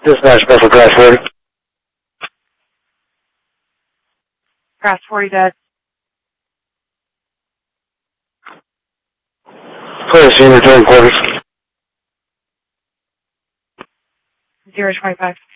Dispatch Buffalo Grass 40. Grass 40 dead. Clear scene, return quarters. 025.